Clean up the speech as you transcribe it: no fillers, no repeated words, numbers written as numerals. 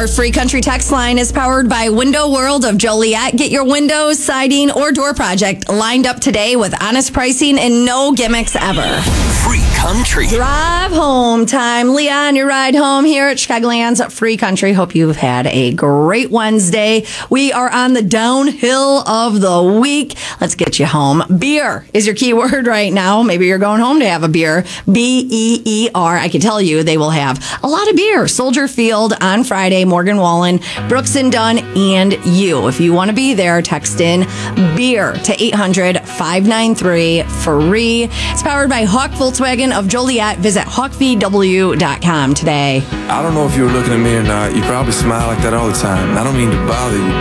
Our free country text line is powered by Window World of Joliet. Get your windows, siding, or door project lined up today with honest pricing and no gimmicks ever. Free country. Drive home time. Leah, on your ride home here at Chicagoland's Free Country. Hope you've had a great Wednesday. We are on the downhill of the week. Let's get you home. Beer is your key word right now. Maybe you're going home to have a beer. B-E-E-R. I can tell you they will have a lot of beer. Soldier Field on Friday. Morgan Wallen, Brooks and Dunn, and you. If you want to be there, text in beer to 800-593-FREE. It's powered by Hawk Volkswagen of Joliet. Visit hawkvw.com today. I don't know if you were looking at me or not. You probably smile like that all the time. I don't mean to bother you.